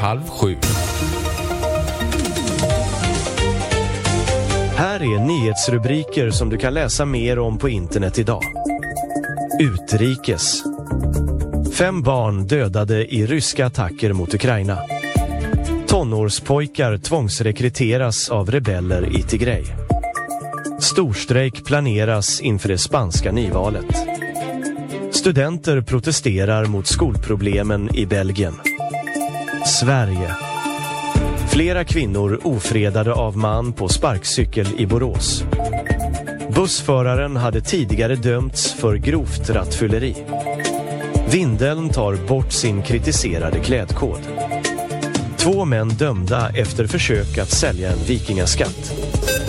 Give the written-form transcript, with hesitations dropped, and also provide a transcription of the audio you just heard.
6:30. Här är nyhetsrubriker som du kan läsa mer om på internet idag. Utrikes. 5 barn dödade i ryska attacker mot Ukraina. Tonårspojkar tvångsrekryteras av rebeller i Tigray. Storstrejk planeras inför det spanska nyvalet. Studenter protesterar mot skolproblemen i Belgien. Sverige. Flera kvinnor ofredade av man på sparkcykel i Borås. Bussföraren hade tidigare dömts för grovt rattfylleri. Vindeln tar bort sin kritiserade klädkod. 2 män dömda efter försök att sälja en vikingaskatt.